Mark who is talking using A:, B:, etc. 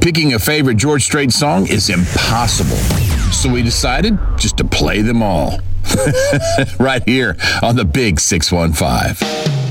A: Picking a favorite George Strait song is impossible. So we decided just to play them all. Right here on the Big 615.